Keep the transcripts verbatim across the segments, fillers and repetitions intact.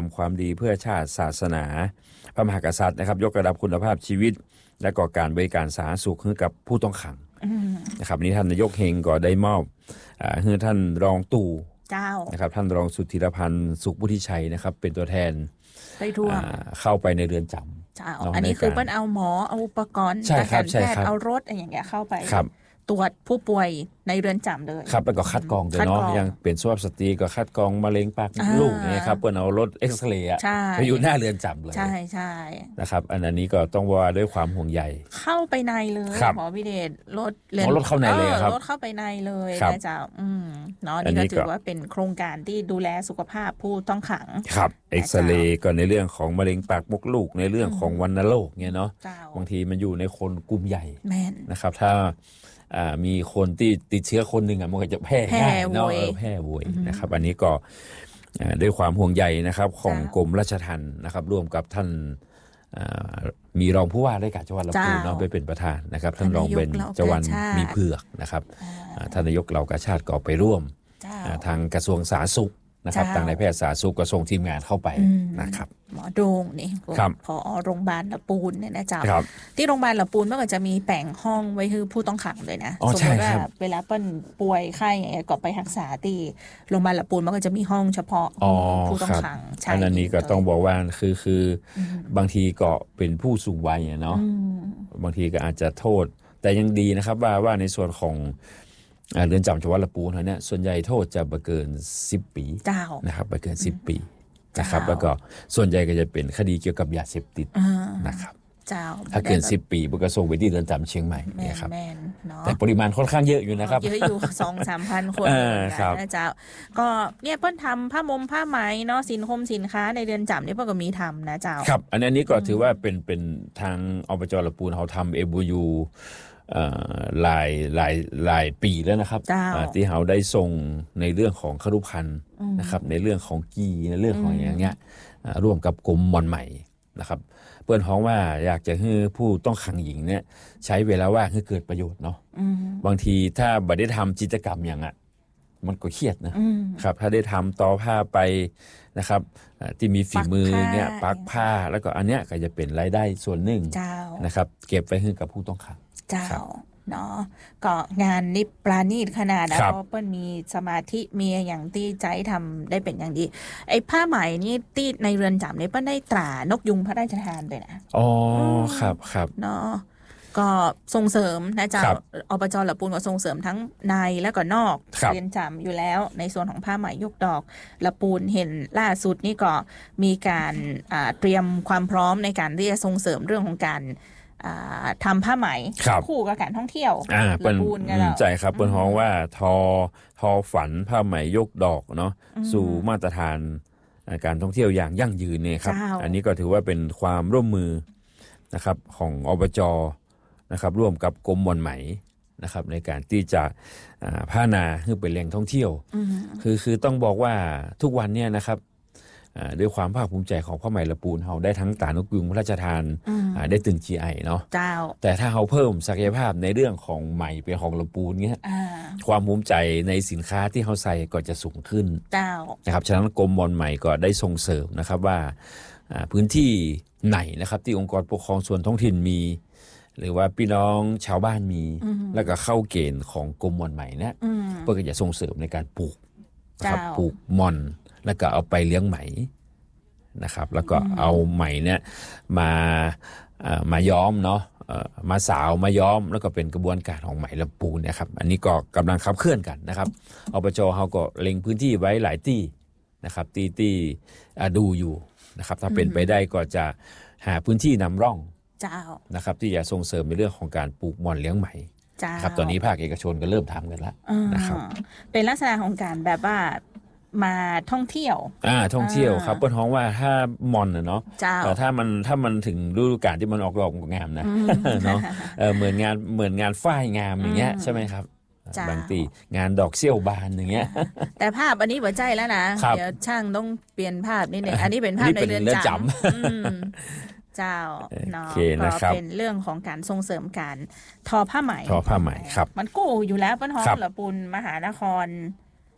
ำความดีเพื่อชาติศาสนาพระมหากษัตริย์นะครับยกระดับคุณภาพชีวิตและก็การบริการสาธารณสุขให้กับผู้ต้องขังนะครับนี้ท่านนายกเฮงก็ได้มอบให้ท่านรองตู่เจ้านะครับท่านรองสุทธิรพันธ์สุขพุทธิชัยนะครับเป็นตัวแทนไปร่วมเข้าไปในเรือนจำเจ้าอันนี้คือเปิ้นเอาหมอเอาอุปกรณ์ทางการแพทย์เอารถอะไรอย่างเงี้ยเข้าไปตรวจผู้ป่วยในเรือนจำเลยครับแล้วก็คัดกรองด้วยเนาะยังเป็นสุภาพสตรีก็คัดกรองมะเร็งปากลูกเนี่ยครับเปิ้นเอารถเอ็กซเรย์ไปอยู่หน้าเรือนจำเลยใช่ใช่นะครับอันนี้ก็ต้องว่าด้วยความห่วงใยเข้าไปในเลยหมอวิเดชรถรถเข้าในเลยครับรถเข้าไปในเลยนะจ๊ะอืมเนาะนี่ก็ถือว่าเป็นโครงการที่ดูแลสุขภาพผู้ต้องขังครับเอ็กซเรย์ก็ในเรื่องของมะเร็งปากมดลูกในเรื่องของวัณโรคเนี่ยเนาะบางทีมันอยู่ในคนกลุ่มใหญ่นะครับถ้ามีคนที่ติดเชื้อคนหนึ่งอ่ะมันก็จะแพร่ง่ายเนาะแพร่โวยนะครับอันนี้ก็ด้วยความห่วงใยนะครับของกรมราชทัณฑ์นะครับร่วมกับท่านมีรองผู้ว่าราชการจังหวัดลำพูนเนาะไปเป็นประธานนะครับท่านรองเป็นจวันมีเผือกนะครับท่านนายกเหล่ากาชาติก็ไปร่วมทางกระทรวงสาธารณสุขนะครับทางนายแพทย์สาธารณสุขก็ส่งทีมงานเข้าไปนะครับหมอโดงนี่ผอโรงพยาบาลละปูนเนี่ยนะจ๊ะที่โรงพยาบาลละปูนมันก็จะมีแบ่งห้องไว้ให้ผู้ต้องขังเลยนะสมมติว่าเวลาเปิ้นป่วยไข้อย่างเงี้ยก็ไปรักษาที่โรงพยาบาลละปูนมันก็จะมีห้องเฉพาะผู้ต้องขังใช่อันนี้ก็ต้องบอกว่าคือคือบางทีก็เป็นผู้สูงวัยเนาะบางทีก็อาจจะโทษแต่ยังดีนะครับว่าว่าในส่วนของเรือนจำจังหวัดลำพูนเนี่ยส่วนใหญ่โทษจะบ่เกินสิบปีนะครับบ่เกินสิบปีนะครับแล้วก็ส่วนใหญ่ก็จะเป็นคดีเกี่ยวกับยาเสพติดนะครับถ้าเกินสิบปีมันก็ส่งไปที่เรือนจำเชียงใหม่นะครับแต่ปริมาณค่อนข้างเยอะอยู่นะครับเยอะอยู่ สองถึงสามพัน คนนะเจ้าก็เนี่ยเพิ่นทำผ้ามมผ้าไหมเนาะสินคมสินค้าในเรือนจำนี่เพิ่นก็มีทำนะเจ้าครับอันนี้ก็ถือว่าเป็นเป็นทางอบจ.ลำพูนเขาทำ เอ บี ยู หลายหลายหลายปีแล้วนะครับที่เขาได้ส่งในเรื่องของครุภัณฑ์นะครับในเรื่องของกีในเรื่องของอย่างเงี้ยร่วมกับกรมมอนใหม่นะครับเปิ้นฮ้องว่าอยากจะให้ผู้ต้องขังหญิงเนี่ยใช้เวลาว่างให้เกิดประโยชน์เนาะบางทีถ้าบ่ได้ทำกิจกรรมอย่างอ่ะมันก็เครียดนะครับถ้าได้ทำต่อผ้าไปนะครับที่มีฝีมือเนี่ยปักผ้าแล้วก็อันเนี้ยก็จะเป็นรายได้ส่วนหนึ่งนะครับเก็บไว้ให้กับผู้ต้องขังเจ้าเนาะก็งานนี้ปราณีตขนาดนะเพราะเปิ้นมีสมาธิมีอย่างที่ใจทำได้เป็นอย่างดีไอ้ผ้าไหมนี่ที่ในเรือนจำนี่เปิ้นได้ตรานกยุงพระราชทานเลยนะอ๋อครับครับเนาะก็ส่งเสริมนะเจ้าอบจ.ละปูนก็ส่งเสริมทั้งในและก็นอกเรือนจำอยู่แล้วในส่วนของผ้าไหมยกดอกละปูนเห็นล่าสุดนี่ก็มีการเตรียมความพร้อมในการที่จะส่งเสริมเรื่องของการทำผ้าไหมคู่กับการท่องเที่ยวละปูนกันแล้วใจครับเปิ้นฮ้องว่าทอทอฝันผ้าไหมยกดอกเนาะสู่มาตรฐานการท่องเที่ยวอย่างยั่งยืนเนี่ยครับอันนี้ก็ถือว่าเป็นความร่วมมือนะครับของอบจ.นะครับร่วมกับกรมมอนไหมนะครับในการที่จะพัฒนาให้เป็นแหล่งท่องเที่ยวคือคือต้องบอกว่าทุกวันเนี่ยนะครับด้วยความภาคภูมิใจของผ้าไหมละปูนเราได้ทั้งตานกยุงพระราชทานได้ตึง จี ไอ เนาะแต่ถ้าเราเพิ่มศักยภาพในเรื่องของไหมเป็นของละปูนเงี้ยความภูมิใจในสินค้าที่เราใส่ก็จะสูงขึ้นนะครับฉะนั้นกรมมอนไหมก็ได้ส่งเสริมนะครับว่าพื้นที่ไหนนะครับที่องค์กรปกครองส่วนท้องถิ่นมีหรือว่าพี่น้องชาวบ้านมีแล้วก็เข้าเกณฑ์ของกรมมอนไหมเนี่ยเพื่อจะส่งเสริมในการปลูกนะครับปลูกมอนแล้วก็เอาไปเลี้ยงไหมนะครับแล้วก็เอาไหมเนี่ยมามาย้อมเนาะมาสาวมาย้อมแล้วก็เป็นกระบวนการของไหมลำพูนเนี่ยครับอันนี้ก็กำลังขับเคลื่อนกันนะครับอบจ.เขาก็เล็งพื้นที่ไว้หลายที่นะครับที่ที่ดูอยู่นะครับถ้าเป็นไปได้ก็จะหาพื้นที่นำร่องนะครับที่จะส่งเสริมในเรื่องของการปลูกมอนเลี้ยงไหมครับตอนนี้ภาคเอกชนก็เริ่มทำกันแล้วนะครับเป็นลักษณะของการแบบว่ามาท่องเที่ยวอ่าท่องเที่ยวครับเปิ้นฮ้องว่าถ้ามอนน่ะเนาะแต่ถ้ามันถ้ามันถึงฤดูกาลที่มันออกดอกงามนะเนาะเออเหมือนงานเหมือนงานฝ้ายงามอย่างเงี้ยใช่ไหมครับบางทีงานดอกเซี่ยวบานอย่างเงี้ยแต่ภาพอันนี้หัวใจแล้วนะเดี๋ยวช่างต้องเปลี่ยนภาพนิดนึงอันนี้เป็นภาพในเรือนจำเจ้าเนาะก็เป็นเรื่องของการส่งเสริมการทอผ้าไหมทอผ้าไหมครับมันกู้อยู่แล้วเปิ้นฮ้องละปูนมหานคร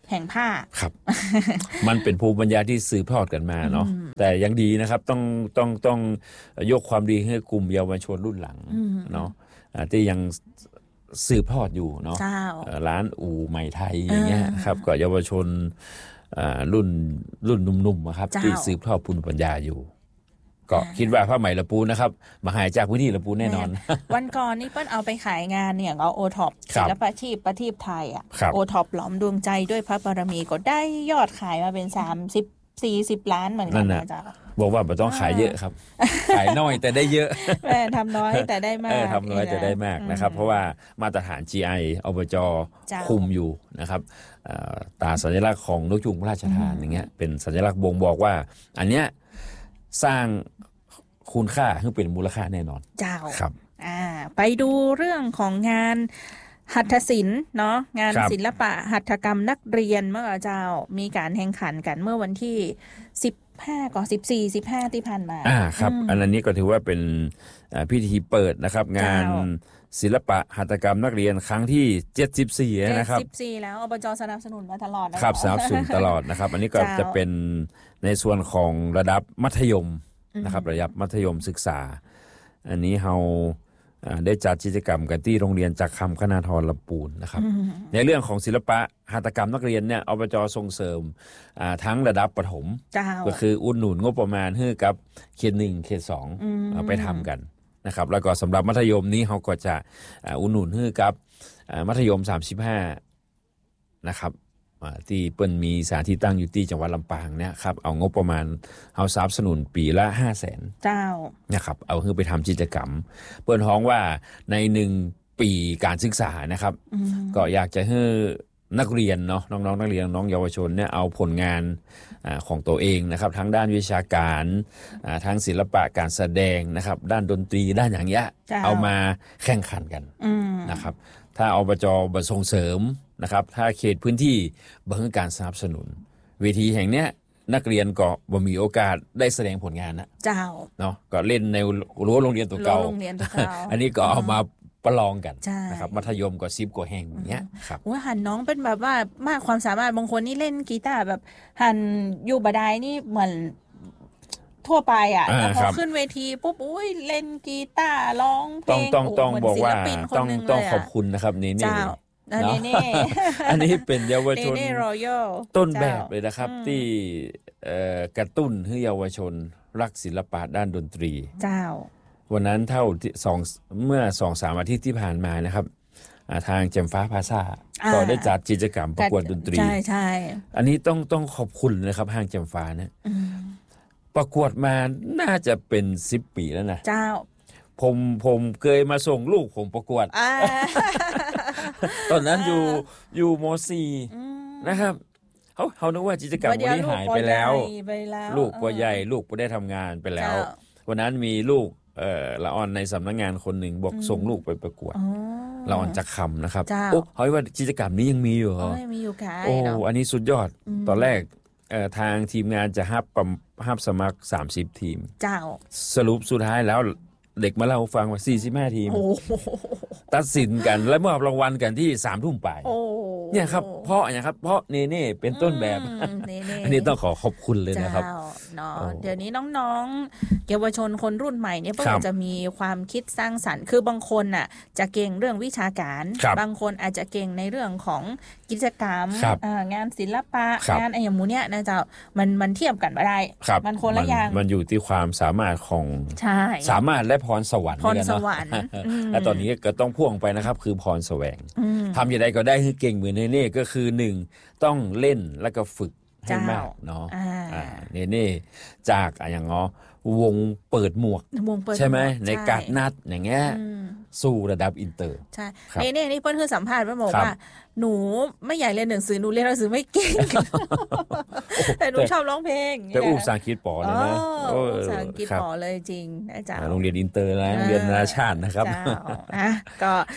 แห่งผ้าครับ มันเป็นภูมิปัญญาที่สืบทอดกันมาเนาะแต่ยังดีนะครับต้องต้องต้องยกความดีให้กลุ่มเยาวชนรุ่นหลังเนาะที่ยังสืบทอดอยู่เนาะร้านอู่ใหม่ไทยอย่างเงี้ยครับก็เยาวชนรุ่นรุ่นหนุ่มๆครับที่สืบทอดภูมิปัญญาอยู่ก็คิดว่าผ้าไหมละปูนะครับมาหายจากพื้นที่ละปูแน่นอนวันก่อนนี่เปิ้ลเอาไปขายงานเนี่ยเอาโอท็อปศิลปาชีพประทีปไทยอ่ะโอท็อปหลอมดวงใจด้วยพระบารมีก็ได้ยอดขายมาเป็นสามสิบ สี่สิบล้านเหมือนกันนะจ๊ะบอกว่าไม่ต้องขายเยอะครับขายน้อยแต่ได้เยอะทำน้อยแต่ได้มากทำน้อยแต่ได้มากนะครับเพราะว่ามาตรฐาน จี ไอ อบจ.คุมอยู่นะครับตาสัญลักษณ์ของนกยุงพระราชทานอย่างเงี้ยเป็นสัญลักษณ์บ่งบอกว่าอันเนี้ยสร้างคุณค่าให้เป็นมูลค่าแน่นอนเจ้าครับอ่าไปดูเรื่องของงานหัตถศิลป์เนาะงานศิลปะหัตถกรรมนักเรียนเมื่อเจ้ามีการแข่งขันกันเมื่อวันที่สิบห้าก่อนสิบสี่ สิบห้าที่ผ่านมาอ่าครับอันนี้ก็ถือว่าเป็นพิธีเปิดนะครับงานศิลปะหัตถกรรมนักเรียนครั้งที่เจ็ดสิบสี่นะครับเจ็ดสิบสี่แล้วอบจ.สนับสนุนมาตลอดครับสนับสนุนตลอดนะครับอันนี้ก็จะเป็นในส่วนของระดับมัธยมนะครับระดับมัธยมศึกษาอันนี้เราได้จัดกิจกรรมกันที่โรงเรียนจักรคำคณาธรลำพูนนะครับในเรื่องของศิลปะหัตถกรรมนักเรียนเนี่ยอบจ.ส่งเสริมทั้งระดับประถมก็คืออุดหนุนงบประมาณให้กับเขตหนึ่งเขตสองไปทำกันนะครับแล้วก็สำหรับมัธยมนี้เขาก็จะอุดหนุนให้กับมัธยมสามสิบห้านะครับที่เปิ้นมีสถานที่ตั้งอยู่ที่จังหวัดลำปางเนี่ยครับเอางบประมาณเอาสนับสนุนปีละ ห้าแสนเจ้านะครับเอาคือไปทำกิจกรรมเปิ้นฮ้องว่าในหนึ่งปีการศึกษานะครับก็อยากจะให้นักเรียนเนาะน้องๆนักเรียนน้องเยาวชนเนี่ยเอาผลงานของตัวเองนะครับทั้งด้านวิชาการทั้งศิลปะการแสดงนะครับด้านดนตรีด้านอย่างเงี้ยเอามาแข่งขันกันนะครับถ้าอบจ.บ่ส่งเสริมนะครับถ้าเขตพื้นที่บ่ให้การสนับสนุนเวทีแห่งเนี้ยนักเรียนก็บ่มีโอกาสได้แสดงผลงานนะเจ้าเนาะก็เล่นในรั้วโรงเรียนตัวเก่าโรงเรียนตัวเก่าอันนี้ก็เอามาประลองกันนะครับมัธยมก็สิบกว่าแห่งอย่างเงี้ยครับว่าหันน้องเป็นแบบว่ามากความสามารถบางคนนี่เล่นกีตาร์แบบหันอยู่บดายนี่เหมือนทั่วไปอ่ะแต่พอขึ้นเวทีปุ๊บอุ้ยเล่นกีตาร์ร้องเพลงต้องต้องบอกว่าต้องต้องขอบคุณนะครับนี่นี่อันนี้นี่อันนี้เป็นเยาวชนต้นแบบเลยนะครับที่กระตุ้นให้เยาวชนรักศิลปะด้านดนตรีเจ้าวันนั้นเท่าสองเมื่อ สองสาม อาทิตย์ที่ผ่านมานะครับทางแจ่มฟ้าพาซ่าก็ได้จัดกิจกรรมประกวดดนตรีใช่ๆอันนี้ต้องต้องขอบคุณนะครับห้างแจ่มฟ้านะประกวดมาน่าจะเป็นสิบปีแล้วนะเจ้าผมผมเคยมาส่งลูกผมประกวดตอนนั้นอยู่อยู่ม.สี่ นะครับเขาเขานึกว่ากิจกรรมวันนี้หายไปแล้วลูกปอใหญ่ลูกปอได้ทำงานไปแล้ววันนั้นมีลูกเอ่อละออนในสำนักงานคนหนึ่งบอกส่งลูกไปประกวดละออนจักคำนะครับโอ้เฮ้ยว่ากิจกรรมนี้ยังมีอยู่เหรอมีอยู่ค่ะโอ้อันนี้สุดยอดตอนแรกเอ่อทางทีมงานจะฮับฮับสมัครสามสิบทีมเจ้าสรุปสุดท้ายแล้วเด็กมาเล่าฟังว่าสี่สิบห้าทีมตัดสินกันและมอบรางวัลกันที่สามทุ่มไปเนี่ยครับเพราะอย่างครับเพราะเนเน่เป็นต้นแบบอันนี้ต้องขอขอบคุณเลยนะครับเนาะเดี๋ยวนี้น้องๆเยาวชนคนรุ่นใหม่เนี่ยก็จะมีความคิดสร้างสรรค์คือบางคนน่ะจะเก่งเรื่องวิชาการบางคนอาจจะเก่งในเรื่องของกิจกรรมงานศิลปะงานอะไรอย่างมูเนี่ยนะจ๊ะมันมันเทียบกันไม่ได้มันคนละอย่างมันอยู่ที่ความสามารถของสามารถและพรสวรรค์พรสวรรค์และตอนนี้ก็ต้องพ่วงไปนะครับคือพรแสวงทำอย่างไรก็ได้ให้เก่งเหมือนเนเน่ก็คือหนึ่งต้องเล่นแล้วก็ฝึกให้มากเนาะเนเน่จากอย่างเนาะวงเปิดหมวกใช่ไหมในการนัดอย่างเงี้ยสู่ระดับอินเตอร์ใช่เนเน่นี่เพิ่นคือสัมภาษณ์เพิ่นบอกว่าหนูไม่อยากเรียนหนังสือหนูเรียนหนังสือไม่เก่งแต่หนูชอบร้องเพลงแต่อู้ภาษาอังกฤษปอเลยนะภาษาอังกฤษปอเลยจริงนะจ๊ะโรงเรียนอินเตอร์นะโรงเรียนนานาชาตินะครับก็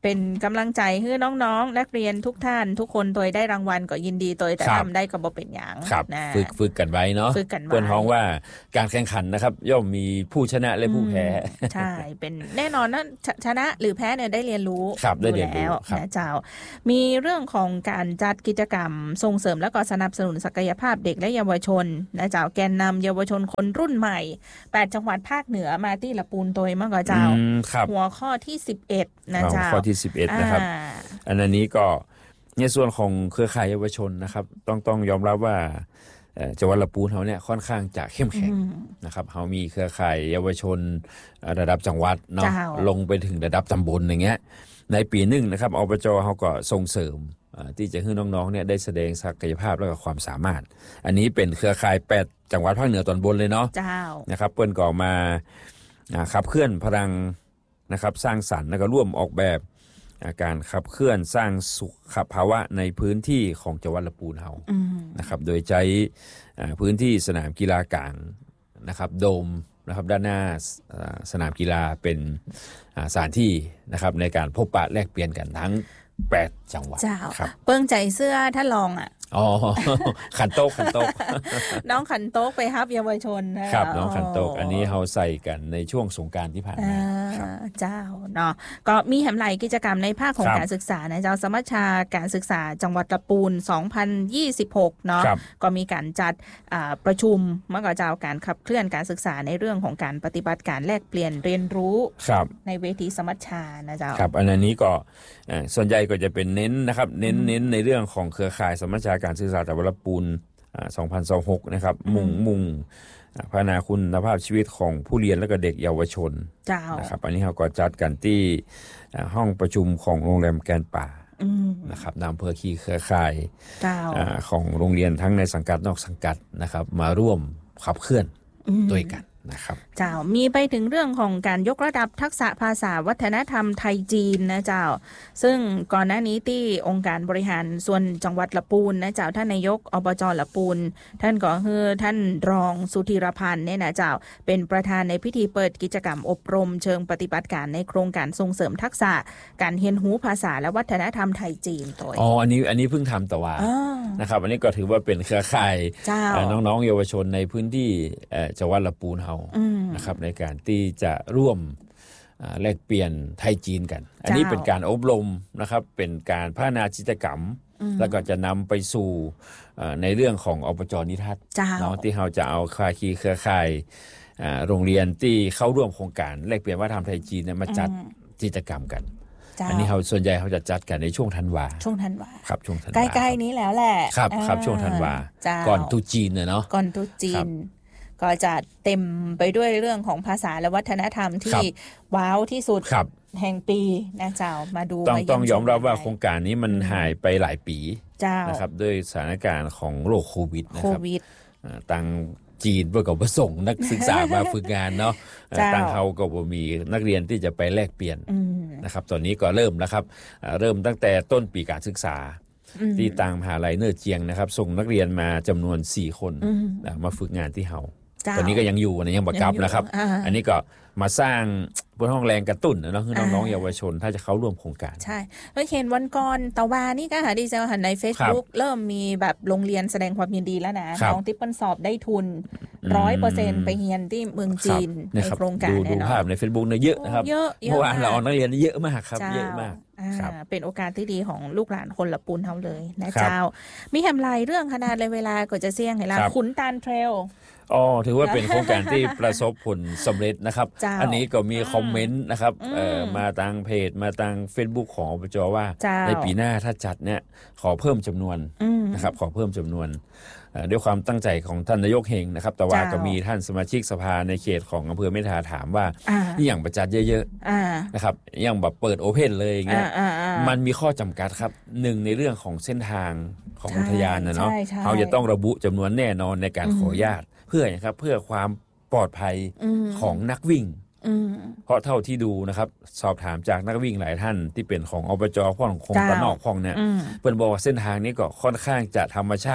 เป็นกำลังใจให้น้องๆนักเรียนทุกท่านทุกคนตัวได้รางวัลก็ยินดีตัวแต่ทำได้ก็บ่เป็นอย่างนะฝึกฝึกกันไว้เนาะฝึกกันไว้เพื่อนฮ้องว่าการแข่งขันนะครับย่อมมีผู้ชนะและผู้แพ้ใช่เป็นแน่นอนนะชนะหรือแพ้เนี่ยได้เรียนรู้อยู่แล้วนะเจ้ามีเรื่องของการจัดกิจกรรมส่งเสริมและก็สนับสนุนศักยภาพเด็กและเยาวชนนะเจ้าแกนนำเยาวชนคนรุ่นใหม่แปดจังหวัดภาคเหนือมาที่ละปูนตัวมั่งก็เจ้าหัวข้อที่สิบเอ็ดนะเจ้าข้อที่สิบเอ็ดนะครับอันนี้ก็ในส่วนของเครือข่ายเยาวชนนะครับต้องต้องยอมรับว่าจังหวัดละปูนเฮาเนี่ยค่อนข้างจะเข้มแข็งนะครับเฮามีเครือข่ายเยาวชนระดับจังหวัดเนาะลงไปถึงระดับตำบลอย่างเงี้ยในปีหนึ่งนะครับอบจเฮาก็ส่งเสริมที่จะให้น้องๆเนี่ยได้แสดงศักยภาพและก็ความสามารถอันนี้เป็นเครือข่ายแปดจังหวัดภาคเหนือตอนบนเลยเนาะนะครับเปิ้นก็มาขับเคลื่อนพลังนะครับสร้างสรรค์แล้วก็ร่วมออกแบบการขับเคลื่อนสร้างสุขภาวะในพื้นที่ของจังหวัดละปูนเฮานะครับโดยใช้พื้นที่สนามกีฬากลางนะครับโดมนะครับด้านหน้าสนามกีฬาเป็นสถานที่นะครับในการพบปะแลกเปลี่ยนกันทั้งแปดจังหวัดครับเปิ้งใจเสื้อถ้าลองอ่ะอ๋อขันโต๊ะขันโต๊ะน้องขันโต๊ะไปฮับเยาวชนนะครับน้องขันโต๊ะอันนี้เฮาใส่กันในช่วงสงกรานต์ที่ผ่านมาครับเจ้าเนาะก็มีแหมหลายกิจกรรมในภาคของการศึกษานะเจ้าสมัชชาการศึกษาจังหวัดละปูนสองพันยี่สิบหกเนาะก็มีการจัดประชุมเมื่อก่อนเจ้าการขับเคลื่อนการศึกษาในเรื่องของการปฏิบัติการแลกเปลี่ยนเรียนรู้ในเวทีสมัชชานะเจ้าครับอันนี้ก็ส่วนใหญ่ก็จะเป็นเน้นนะครับเน้นเน้นในเรื่องของเครือข่ายสมัชชาการศึกษาจังหวัดละปูนสองพันยี่สิบหกนะครับมุ่งมุ่งพัฒนาคุณภาพชีวิตของผู้เรียนและก็เด็กเยาวชนนะครับอันนี้เราก็จัดกันที่ห้องประชุมของโรงแรมแกนป่านะครับนำอำเภอคีเครือข่ายของโรงเรียนทั้งในสังกัดนอกสังกัดนะครับมาร่วมขับเคลื่อนด้วยกันนะครับเจ้ามีไปถึงเรื่องของการยกระดับทักษะภาษาวัฒนธรรมไทยจีนนะเจ้าซึ่งก่อนหน้านี้ที่องค์การบริหารส่วนจังหวัดละปูนนะเจ้าท่านนายกอบจละปูนท่านก็คือท่านรองสุธีรพันธ์เนี่ยนะเจ้าเป็นประธานในพิธีเปิดกิจกรรมอบรมเชิงปฏิบัติการในโครงการส่งเสริมทักษะการเรียนรู้ภาษาและวัฒนธรรมไทยจีนตัวอ๋ออันนี้อันนี้เพิ่งทำแต่ว่านะครับอันนี้ก็ถือว่าเป็นเครือข่ายน้องๆเยาวชนในพื้นที่จังหวัดละปูนเฮานะครับในการที่จะร่วมแลกเปลี่ยนไทยจีนกันอันนี้เป็นการอบรมนะครับเป็นการพัฒนากิจกรรมแล้วก็จะนำไปสู่ในเรื่องของอบจนิทัศน์เนาะที่เราจะเอาคาคีเครือข่ายโรงเรียนที่เข้าร่วมโครงการแลกเปลี่ยนวัฒนธรรมไทยจีนมาจัดกิจกรรมกันอันนี้เขาส่วนใหญ่เขาจะจัดกันในช่วงธันวาช่วงธันวาครับช่วงธันวาใกล้ๆนี้แล้วแหละครับครับช่วงธันวาก่อนตุจีนเนาะก่อนตุจีนก็จะเต็มไปด้วยเรื่องของภาษาและวัฒนธรรมที่ว้าวที่สุดแห่งปีนะเจ้ามาดูต้องต้องยอมรับว่าโครงการนี้มันหายไปหลายปีนะครับด้วยสถานการณ์ของโรคโควิดนะครับตั้งจีนเพื่อกับประสงค์นักศึกษามาฝึกงานเนาะตั้งเขาก็มีนักเรียนที่จะไปแลกเปลี่ยนนะครับตอนนี้ก็เริ่มแล้วครับเริ่มตั้งแต่ต้นปีการศึกษาที่ต่างมหาลัยเนอร์เจียงนะครับส่งนักเรียนมาจำนวนสี่คนมาฝึกงานที่เฮาตอนนี้ก็ยังอยู่นะยังบ่กลับนะครับอันนี้ก็มาสร้างบนห้องแรงกระตุ้นเนาะคือน้องๆเยาวชนถ้าจะเข้าร่วมโครงการใช่เมื่อเห็นวันก่อนตะวานี่ก็หาดีเซลหันใน Facebook เริ่มมีแบบโรงเรียนแสดงความยินดีแล้วนะน้องที่เปิ้นสอบได้ทุน หนึ่งร้อยเปอร์เซ็นต์ ไปเรียนที่เมืองจีนในโครงการเนี่ยเนาะดูภาพใน Facebook เนี่ยเยอะนะครับเมื่อวานเราเอานักเรียนเยอะมากครับเยอะมากเป็นโอกาสที่ดีของลูกหลานคนละปูนเฮาเลยนะเจ้ามีแฮมไลเรื่องขนาดเลยเวลาก็จะเสี่ยงให้ล่ะขุนตาลเทรลอ๋อถือว่าเป็นโครงการที่ประสบผลสำเร็จนะครับอันนี้ก็มีคอมเมนต์นะครับมาทางเพจมาทาง Facebook ของอบจว่าในปีหน้าถ้าจัดเนี่ยขอเพิ่มจำนวนนะครับขอเพิ่มจำนวนด้วยความตั้งใจของท่านนายกเฮงนะครับแต่ว่าก็มีท่านสมาชิกสภาในเขตของอำเภอเมทาถามว่านี่อย่างประจัดเยอะๆนะครับอย่างแบบเปิดโอเพ่นเลยอย่างเงี้ยมันมีข้อจำกัดครับหนึ่งในเรื่องของเส้นทางของอุทยานนะเนาะเขาจะต้องระบุจำนวนแน่นอนในการขออนุญาตเพื่อนะครับเพื่อความปลอดภัยของนักวิ่งเพราะเท่าที่ดูนะครับสอบถามจากนักวิ่งหลายท่านที่เป็นของอบจพ่องคงตะนอกพ่องเนี่ยเพิ่นบอกว่าเส้นทางนี้ก็ค่อนข้างจะธรรมชาติ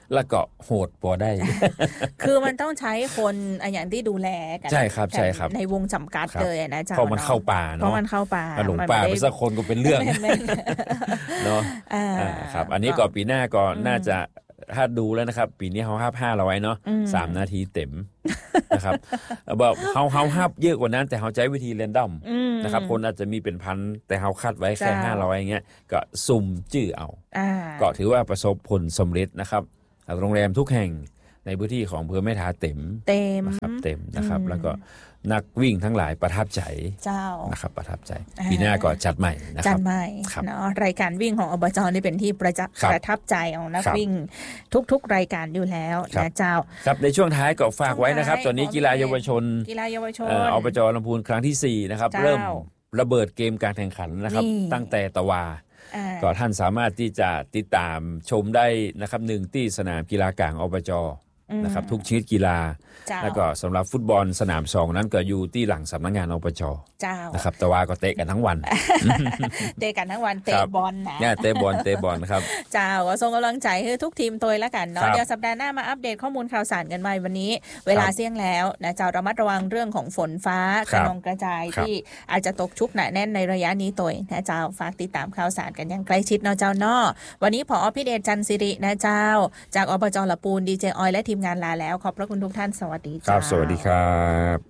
แล้วก็โหดพอได้คือมันต้องใช้คนอย่างที่ดูแลกันใช่ครับใช่ครับในวงจำกัดเลยนะจ๊ะเพราะมันเข้าป่าเนาะเพราะมันเข้าป่าหลงป่าไปสักคนก็เป็นเรื่องเนาะครับอันนี้ก็ปีหน้าก็น่าจะถ้าดูแล้วนะครับปีนี้เขาฮับห้าร้อยเนาะสามนาทีเต็มนะครับแบบเขาเขาฮับเยอะกว่านั้นแต่เขาใช้วิธีเรนดอมนะครับคนอาจจะมีเป็นพันแต่เขาคัดไว้แค่ห้าร้อยอย่างเงี้ยก็สุ่มจื้อเอาก็ถือว่าประสบผลสำเร็จนะครับโรงแรมทุกแห่งในพื้นที่ของอำเภอแม่ทาเต็มเต็มนะครับเต็มนะครับแล้วก็นักวิ่งทั้งหลายประทับใจเจ้านะครับประทับใจปีหน้าก็จัดใหม่นะครับจัดใหม่เนาะรายการวิ่งของอบจนี่เป็นที่ประจักษ์ประทับใจของนักวิ่งทุกๆรายการอยู่แล้วนะเจ้าครับในช่วงท้ายก็ฝากไว้นะครับตอนนี้กีฬาเยาวชนกีฬาเยาวชนอบจลำพูนครั้งที่สี่นะครับเริ่มระเบิดเกมการแข่งขันนะครับตั้งแต่ตะวาก็ท่านสามารถที่จะติดตามชมได้นะครับหนึ่งที่สนามกีฬากลางอบจนะครับทุกชนิดกีฬาแล้วก็สำหรับฟุตบอลสนามสองนั้นก็อยู่ที่หลังสำนักงานอบจนะครับแต่ว่าก็เตะกันทั้งวันเตะกันทั้งวันเตะบอลนะเนี่ยเตะบอลเตะบอลครับเจ้าก็ส่งกำลังใจให้ทุกทีมตัวแล้วกันเนาะเดี๋ยวสัปดาห์หน้ามาอัปเดตข้อมูลข่าวสารกันใหม่วันนี้เวลาเสี่ยงแล้วนะเจ้าระมัดระวังเรื่องของฝนฟ้ากระนองกระจายที่อาจจะตกชุกหนาแน่นในระยะนี้ตัวนะเจ้าฝากติดตามข่าวสารกันอย่างใกล้ชิดเนาะเจ้าเนาะวันนี้ผอ.พิเดชจันทร์สิรินะเจ้าจากอบจ.ละปูนดีเจออยและทีมงานลาแล้วขอบพระคุณทุกท่านสวัสดีครับสวัสดีครับ